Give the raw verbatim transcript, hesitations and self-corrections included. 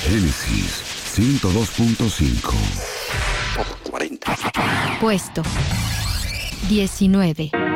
Génesis ciento dos punto cinco. cuarenta. Puesto diecinueve.